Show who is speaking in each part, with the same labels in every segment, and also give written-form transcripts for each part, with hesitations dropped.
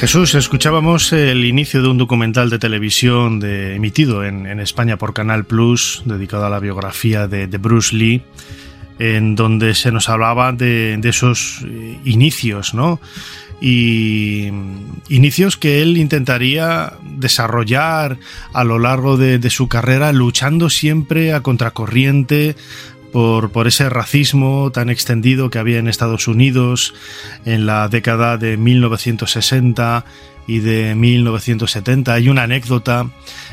Speaker 1: Jesús, escuchábamos el inicio de un documental de televisión emitido en España por Canal Plus, dedicado a la biografía de Bruce Lee, en donde se nos hablaba de esos inicios, ¿no? Y inicios que él intentaría desarrollar a lo largo de su carrera, luchando siempre a contracorriente por ese racismo tan extendido que había en Estados Unidos en la década de 1960 y de 1970. Hay una anécdota,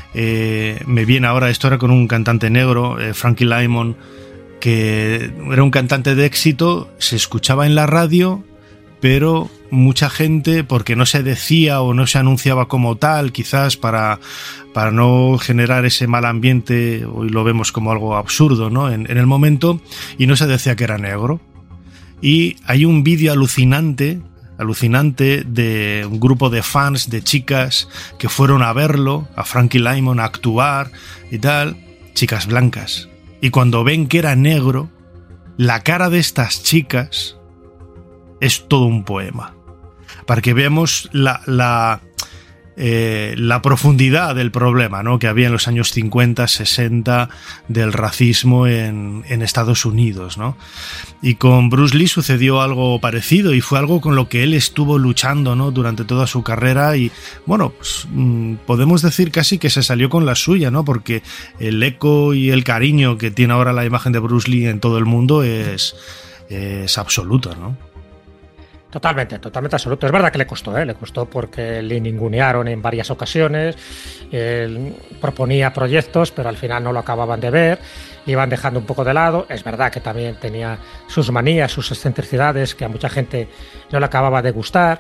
Speaker 1: me viene ahora, esto era con un cantante negro, Frankie Lymon, que era un cantante de éxito, se escuchaba en la radio, pero mucha gente, porque no se decía o no se anunciaba como tal, quizás para no generar ese mal ambiente, hoy lo vemos como algo absurdo, ¿no? En el momento, y no se decía que era negro. Y hay un vídeo alucinante de un grupo de fans, de chicas que fueron a verlo, a Frankie Lymon, a actuar y tal, chicas blancas. Y cuando ven que era negro, la cara de estas chicas es todo un poema. Para que veamos la profundidad del problema, ¿no?, que había en los años 50, 60 del racismo en Estados Unidos, ¿no? Y con Bruce Lee sucedió algo parecido y fue algo con lo que él estuvo luchando, ¿no?, durante toda su carrera y, bueno, pues, podemos decir casi que se salió con la suya, ¿no?, porque el eco y el cariño que tiene ahora la imagen de Bruce Lee en todo el mundo es absoluto, ¿no?
Speaker 2: Totalmente absoluto. Es verdad que le costó porque le ningunearon en varias ocasiones, él proponía proyectos, pero al final no lo acababan de ver, le iban dejando un poco de lado. Es verdad que también tenía sus manías, sus excentricidades, que a mucha gente no le acababa de gustar.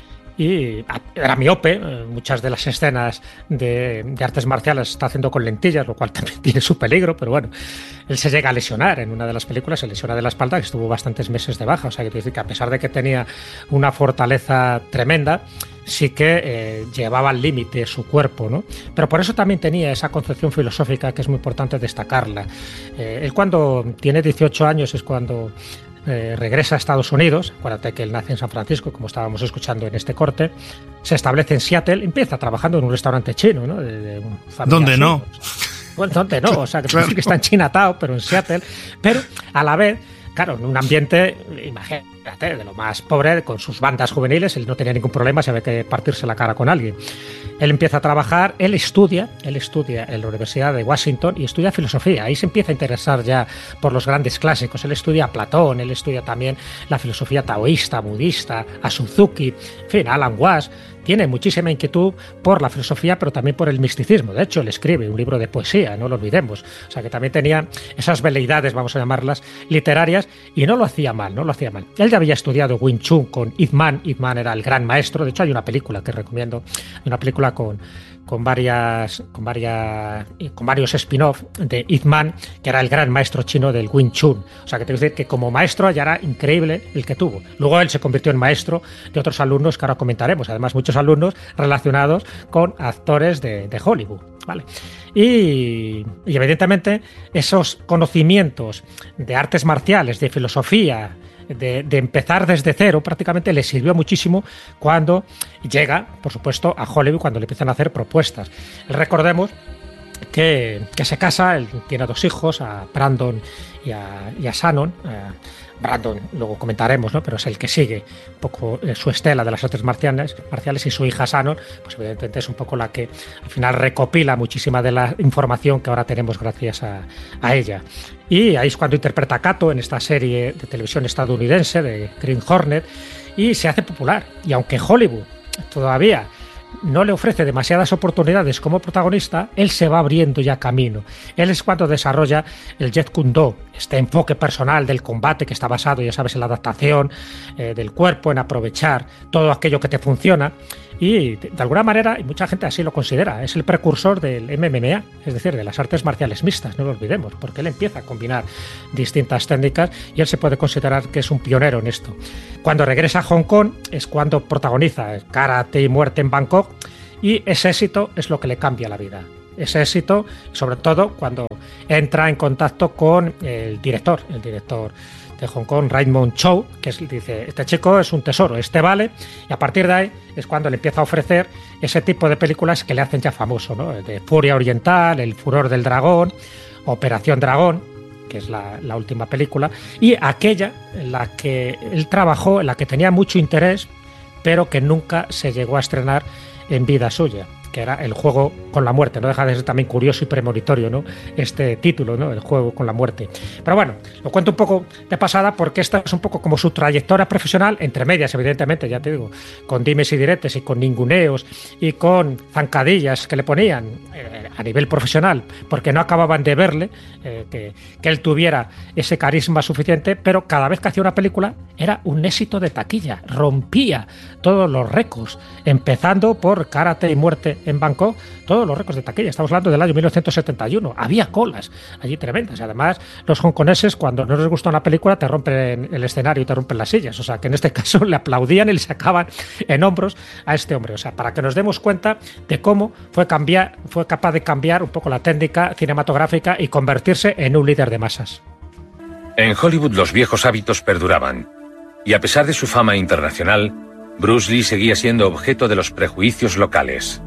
Speaker 2: Y era miope, muchas de las escenas de artes marciales está haciendo con lentillas, lo cual también tiene su peligro, pero bueno, él se llega a lesionar en una de las películas, se lesiona de la espalda, que estuvo bastantes meses de baja, o sea, que quiere decir que a pesar de que tenía una fortaleza tremenda, sí que llevaba al límite su cuerpo, ¿no? Pero por eso también tenía esa concepción filosófica que es muy importante destacarla. Él cuando tiene 18 años es cuando regresa a Estados Unidos. Acuérdate que él nace en San Francisco, como estábamos escuchando en este corte, se establece en Seattle, empieza trabajando en un restaurante chino, ¿no?
Speaker 1: ¿Dónde no?
Speaker 2: Bueno, ¿dónde no? O sea, que claro, que está en Chinatown, pero en Seattle, pero a la vez, claro, en un ambiente, imagínate, de lo más pobre, con sus bandas juveniles, él no tenía ningún problema si había que partirse la cara con alguien. Él empieza a trabajar, él estudia en la Universidad de Washington y estudia filosofía. Ahí se empieza a interesar ya por los grandes clásicos. Él estudia a Platón, él estudia también la filosofía taoísta, budista, a Suzuki, en fin, a Alan Watts. Tiene muchísima inquietud por la filosofía, pero también por el misticismo. De hecho, él escribe un libro de poesía, no lo olvidemos. O sea, que también tenía esas veleidades, vamos a llamarlas, literarias, y no lo hacía mal. Él ya había estudiado Wing Chun con Ip Man. Ip Man era el gran maestro. De hecho, hay una película que recomiendo, una película con varios spin-off de Ip Man, que era el gran maestro chino del Wing Chun. O sea, que tengo que decir que como maestro ya era increíble el que tuvo. Luego él se convirtió en maestro de otros alumnos que ahora comentaremos. Además, muchos alumnos relacionados con actores de Hollywood, ¿vale? Y evidentemente esos conocimientos de artes marciales, de filosofía, de empezar desde cero, prácticamente le sirvió muchísimo cuando llega, por supuesto, a Hollywood, cuando le empiezan a hacer propuestas. Recordemos que se casa, él tiene 2 hijos, a Brandon y a Shannon. Brandon, luego comentaremos, ¿no?, pero es el que sigue un poco su estela de las artes marciales, y su hija Shannon, pues evidentemente es un poco la que al final recopila muchísima de la información que ahora tenemos gracias a ella. Y ahí es cuando interpreta a Kato en esta serie de televisión estadounidense de Green Hornet y se hace popular. Y aunque Hollywood todavía no le ofrece demasiadas oportunidades como protagonista, él se va abriendo ya camino. Él es cuando desarrolla el Jeet Kune Do, este enfoque personal del combate que está basado, ya sabes, en la adaptación del cuerpo, en aprovechar todo aquello que te funciona. Y de alguna manera, y mucha gente así lo considera, es el precursor del MMA, es decir, de las artes marciales mixtas, no lo olvidemos, porque él empieza a combinar distintas técnicas y él se puede considerar que es un pionero en esto. Cuando regresa a Hong Kong es cuando protagoniza el Karate y Muerte en Bangkok, y ese éxito es lo que le cambia la vida. Ese éxito, sobre todo cuando entra en contacto con el director de Hong Kong, Raymond Chow, que dice, este chico es un tesoro, este vale, y a partir de ahí es cuando le empieza a ofrecer ese tipo de películas que le hacen ya famoso, ¿no? De Furia Oriental, El Furor del Dragón, Operación Dragón, que es la última película, y aquella en la que él trabajó, en la que tenía mucho interés, pero que nunca se llegó a estrenar en vida suya, que era El Juego con la Muerte. No deja de ser también curioso y premonitorio, ¿no?, este título, ¿no?, El Juego con la Muerte. Pero bueno, lo cuento un poco de pasada porque esta es un poco como su trayectoria profesional, entre medias, evidentemente, ya te digo, con dimes y diretes y con ninguneos y con zancadillas que le ponían a nivel profesional, porque no acababan de verle, que él tuviera ese carisma suficiente, pero cada vez que hacía una película era un éxito de taquilla, rompía todos los récords, empezando por Karate y Muerte en Bangkok, todos los récords de taquilla. Estamos hablando del año 1971. Había colas allí tremendas. Además, los hongkoneses, cuando no les gusta una película, te rompen el escenario y te rompen las sillas. O sea, que en este caso le aplaudían y le sacaban en hombros a este hombre. O sea, para que nos demos cuenta de cómo fue capaz de cambiar un poco la técnica cinematográfica y convertirse en un líder de masas.
Speaker 3: En Hollywood los viejos hábitos perduraban. Y a pesar de su fama internacional, Bruce Lee seguía siendo objeto de los prejuicios locales.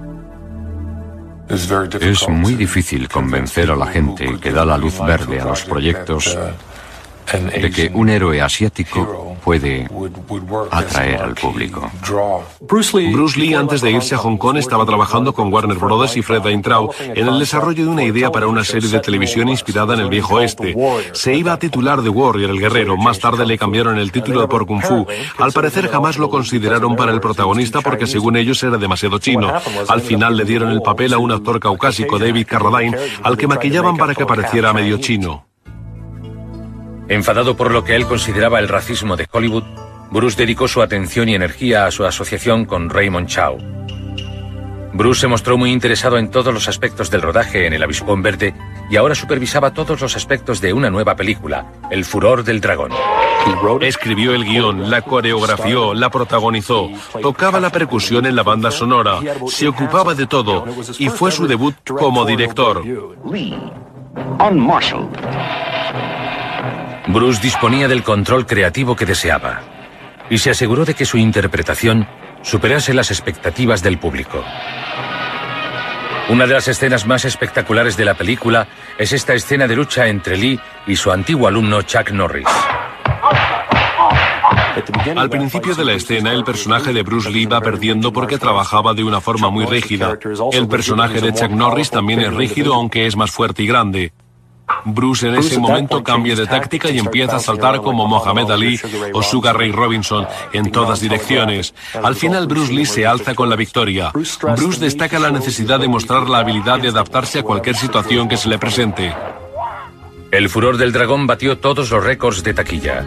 Speaker 4: Es muy difícil convencer a la gente que da la luz verde a los proyectos de que un héroe asiático puede atraer al público.
Speaker 5: Bruce Lee, antes de irse a Hong Kong, estaba trabajando con Warner Brothers y Fred Weintraub en el desarrollo de una idea para una serie de televisión inspirada en el viejo oeste. Se iba a titular The Warrior, el guerrero. Más tarde le cambiaron el título por Kung Fu. Al parecer jamás lo consideraron para el protagonista porque según ellos era demasiado chino. Al final le dieron el papel a un actor caucásico, David Carradine, al que maquillaban para que pareciera medio chino.
Speaker 3: Enfadado por lo que él consideraba el racismo de Hollywood, Bruce dedicó su atención y energía a su asociación con Raymond Chow. Bruce se mostró muy interesado en todos los aspectos del rodaje en El Avispón Verde y ahora supervisaba todos los aspectos de una nueva película, El Furor del Dragón.
Speaker 5: Escribió el guión, la coreografió, la protagonizó, tocaba la percusión en la banda sonora, se ocupaba de todo y fue su debut como director.
Speaker 3: Bruce disponía del control creativo que deseaba y se aseguró de que su interpretación superase las expectativas del público. Una de las escenas más espectaculares de la película es esta escena de lucha entre Lee y su antiguo alumno Chuck Norris.
Speaker 5: Al principio de la escena, el personaje de Bruce Lee va perdiendo porque trabajaba de una forma muy rígida. El personaje de Chuck Norris también es rígido, aunque es más fuerte y grande. Bruce en ese momento cambia de táctica y empieza a saltar como Mohamed Ali o Sugar Ray Robinson en todas direcciones. Al final Bruce Lee se alza con la victoria. Bruce destaca la necesidad de mostrar la habilidad de adaptarse a cualquier situación que se le presente.
Speaker 3: El Furor del Dragón batió todos los récords de taquilla.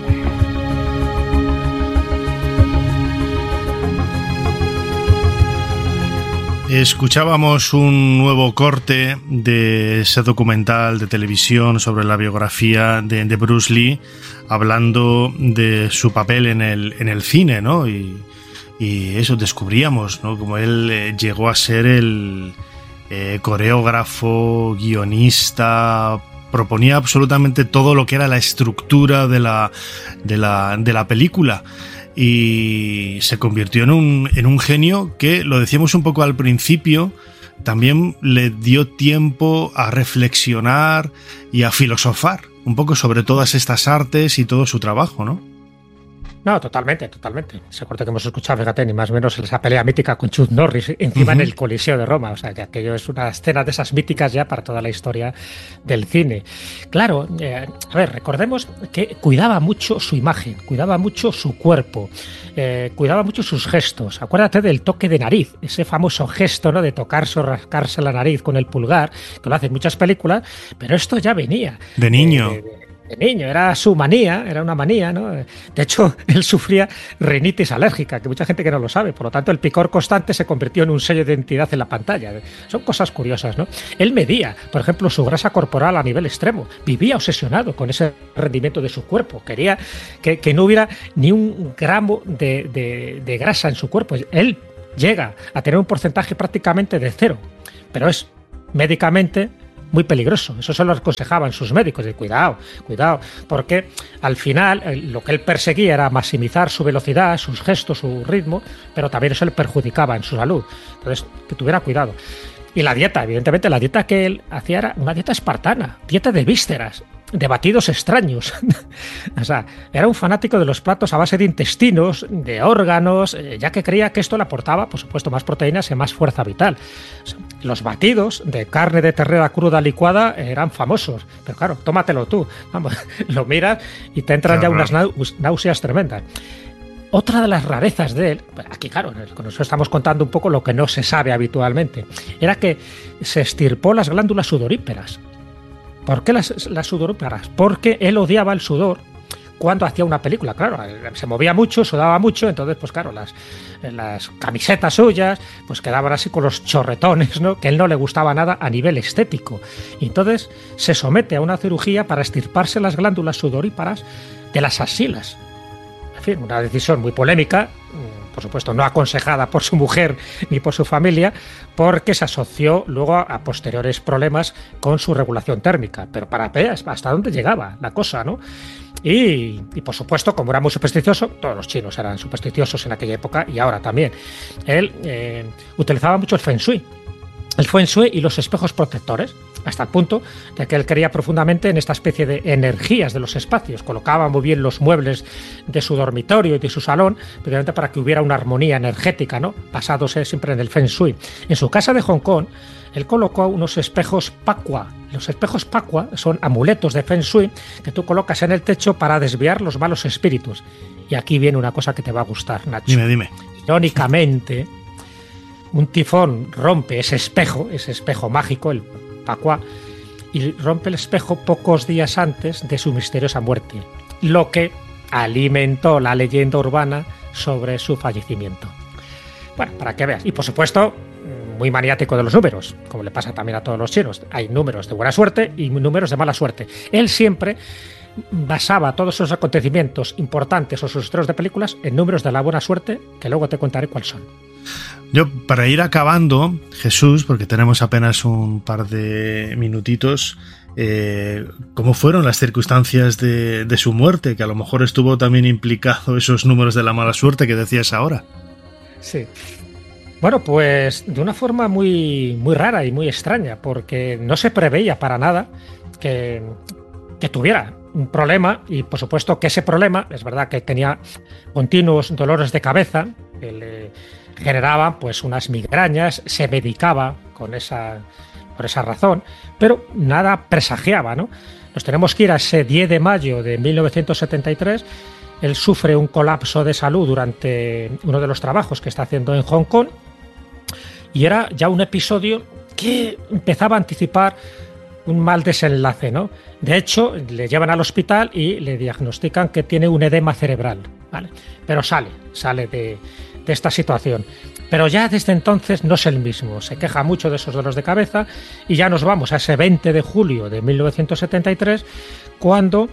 Speaker 1: Escuchábamos un nuevo corte de ese documental de televisión sobre la biografía de Bruce Lee, hablando de su papel en el cine, ¿no? Y eso descubríamos, ¿no? Como él llegó a ser el coreógrafo, guionista, proponía absolutamente todo lo que era la estructura de la película. Y se convirtió en un genio que, lo decíamos un poco al principio, también le dio tiempo a reflexionar y a filosofar un poco sobre todas estas artes y todo su trabajo, ¿no?
Speaker 2: No, totalmente. Ese corte que hemos escuchado, fíjate, ni más o menos esa pelea mítica con Chuck Norris encima en el Coliseo de Roma. O sea, que aquello es una escena de esas míticas ya para toda la historia del cine. Claro, a ver, recordemos que cuidaba mucho su imagen, cuidaba mucho su cuerpo, cuidaba mucho sus gestos. Acuérdate del toque de nariz, ese famoso gesto, ¿no?, de tocarse o rascarse la nariz con el pulgar, que lo hacen muchas películas, pero esto ya venía.
Speaker 1: De niño.
Speaker 2: De niño, era su manía, era una manía, ¿no? De hecho, él sufría rinitis alérgica, que mucha gente que no lo sabe, por lo tanto el picor constante se convirtió en un sello de identidad en la pantalla. Son cosas curiosas, ¿no? Él medía, por ejemplo, su grasa corporal a nivel extremo, vivía obsesionado con ese rendimiento de su cuerpo, quería que no hubiera ni un gramo de grasa en su cuerpo. Él llega a tener un porcentaje prácticamente de cero, pero es médicamente muy peligroso. Eso se lo aconsejaban sus médicos, de cuidado, porque al final lo que él perseguía era maximizar su velocidad, sus gestos, su ritmo, pero también eso le perjudicaba en su salud. Entonces, que tuviera cuidado. Y la dieta, evidentemente, la dieta que él hacía era una dieta espartana, dieta de vísceras, de batidos extraños. O sea, era un fanático de los platos a base de intestinos, de órganos, ya que creía que esto le aportaba, por supuesto, más proteínas y más fuerza vital. O sea, los batidos de carne de ternera cruda licuada eran famosos, pero claro, tómatelo tú, vamos, lo miras y te entran ya unas náuseas tremendas. Otra de las rarezas de él, aquí claro, con eso estamos contando un poco lo que no se sabe habitualmente, era que se extirpó las glándulas sudoríparas. ¿Por qué las sudoríparas? Porque él odiaba el sudor cuando hacía una película, claro, se movía mucho, sudaba mucho, entonces pues claro, las camisetas suyas pues quedaban así con los chorretones, ¿no? Que a él no le gustaba nada a nivel estético. Y entonces se somete a una cirugía para extirparse las glándulas sudoríparas de las axilas. En fin, una decisión muy polémica, por supuesto no aconsejada por su mujer ni por su familia, porque se asoció luego a posteriores problemas con su regulación térmica. Pero para ver hasta dónde llegaba la cosa, ¿no? Y por supuesto, como era muy supersticioso, todos los chinos eran supersticiosos en aquella época y ahora también, él utilizaba mucho el Feng Shui. El Feng Shui y los espejos protectores, hasta el punto de que él creía profundamente en esta especie de energías de los espacios. Colocaba muy bien los muebles de su dormitorio y de su salón, precisamente para que hubiera una armonía energética, ¿no? Basándose siempre en el Feng Shui. En su casa de Hong Kong, él colocó unos espejos Pakwa. Los espejos Pakwa son amuletos de Feng Shui que tú colocas en el techo para desviar los malos espíritus. Y aquí viene una cosa que te va a gustar, Nacho.
Speaker 1: Dime.
Speaker 2: Irónicamente, un tifón rompe ese espejo mágico, el Pakwa, y rompe el espejo pocos días antes de su misteriosa muerte, lo que alimentó la leyenda urbana sobre su fallecimiento. Bueno, para que veas. Y por supuesto, muy maniático de los números, como le pasa también a todos los chinos. Hay números de buena suerte y números de mala suerte. Él siempre basaba todos esos acontecimientos importantes o sus estrenos de películas en números de la buena suerte, que luego te contaré cuáles son.
Speaker 1: Yo, para ir acabando, Jesús, porque tenemos apenas un par de minutitos, ¿cómo fueron las circunstancias de su muerte? Que a lo mejor estuvo también implicado esos números de la mala suerte que decías ahora.
Speaker 2: Sí. Bueno, pues de una forma muy, muy rara y muy extraña, porque no se preveía para nada que tuviera un problema, y por supuesto que ese problema, es verdad que tenía continuos dolores de cabeza, que le generaban pues unas migrañas, se medicaba por esa razón, pero nada presagiaba, ¿no? Nos tenemos que ir a ese 10 de mayo de 1973. Él sufre un colapso de salud durante uno de los trabajos que está haciendo en Hong Kong, y era ya un episodio que empezaba a anticipar un mal desenlace, ¿no? De hecho, le llevan al hospital y le diagnostican que tiene un edema cerebral, ¿vale? Pero sale de esta situación. Pero ya desde entonces no es el mismo, se queja mucho de esos dolores de cabeza, y ya nos vamos a ese 20 de julio de 1973, cuando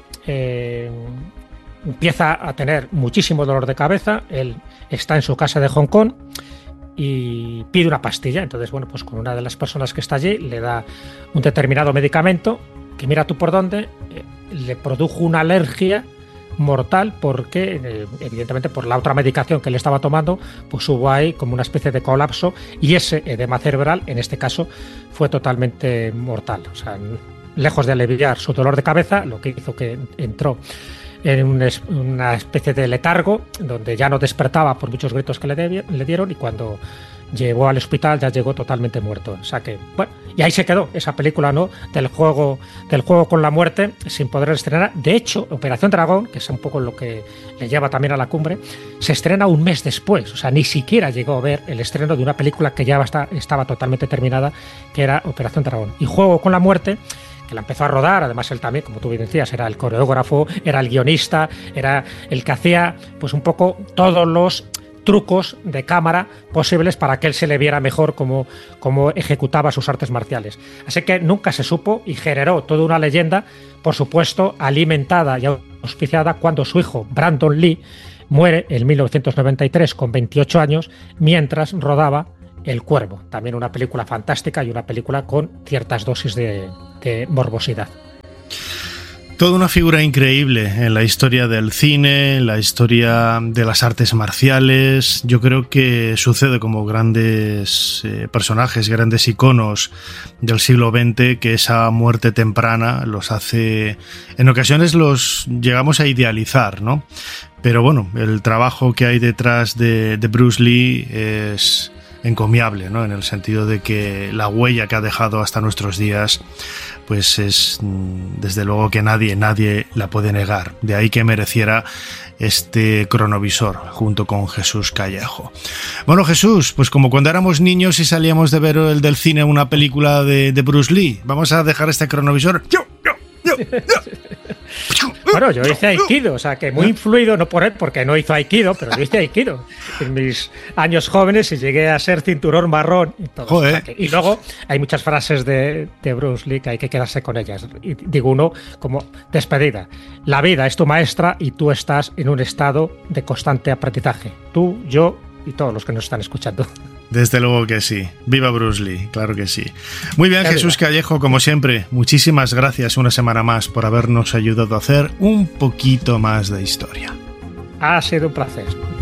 Speaker 2: empieza a tener muchísimo dolor de cabeza. Él está en su casa de Hong Kong y pide una pastilla. Entonces, bueno, pues con una de las personas que está allí le da un determinado medicamento que, mira tú por dónde, le produjo una alergia mortal, porque evidentemente por la otra medicación que le estaba tomando pues hubo ahí como una especie de colapso, y ese edema cerebral en este caso fue totalmente mortal. O sea, lejos de aliviar su dolor de cabeza, lo que hizo que entró en una especie de letargo donde ya no despertaba por muchos gritos que le dieron, y cuando llegó al hospital ya llegó totalmente muerto. O sea que, bueno, y ahí se quedó esa película, ¿no?, del juego con la muerte, sin poder estrenar. De hecho, Operación Dragón, que es un poco lo que le lleva también a la cumbre, se estrena un mes después. O sea, ni siquiera llegó a ver el estreno de una película que ya estaba totalmente terminada, que era Operación Dragón. Y Juego con la muerte, que la empezó a rodar, además él también, como tú bien decías, era el coreógrafo, era el guionista, era el que hacía pues un poco todos los trucos de cámara posibles para que él se le viera mejor cómo ejecutaba sus artes marciales. Así que nunca se supo, y generó toda una leyenda, por supuesto alimentada y auspiciada cuando su hijo Brandon Lee muere en 1993 con 28 años mientras rodaba El Cuervo, también una película fantástica y una película con ciertas dosis de morbosidad.
Speaker 1: Toda una figura increíble en la historia del cine, en la historia de las artes marciales. Yo creo que sucede como grandes personajes, grandes iconos del siglo XX, que esa muerte temprana los hace... En ocasiones los llegamos a idealizar, ¿no? Pero bueno, el trabajo que hay detrás de Bruce Lee es encomiable, ¿no? En el sentido de que la huella que ha dejado hasta nuestros días pues es desde luego que nadie la puede negar. De ahí que mereciera este cronovisor junto con Jesús Callejo. Bueno, Jesús, pues como cuando éramos niños y salíamos de ver el del cine una película de Bruce Lee, vamos a dejar este cronovisor.
Speaker 2: Bueno, yo hice Aikido, o sea que muy influido, no por él, porque no hizo Aikido, pero yo hice Aikido en mis años jóvenes y llegué a ser cinturón marrón y todo.
Speaker 1: Joder.
Speaker 2: O sea y luego hay muchas frases de Bruce Lee que hay que quedarse con ellas. Y digo uno como despedida. La vida es tu maestra y tú estás en un estado de constante aprendizaje. Tú, yo y todos los que nos están escuchando.
Speaker 1: Desde luego que sí. Viva Bruce Lee, claro que sí. Muy bien, Jesús
Speaker 2: viva.
Speaker 1: Callejo, como siempre, muchísimas gracias una semana más por habernos ayudado a hacer un poquito más de historia.
Speaker 2: Ha sido un placer.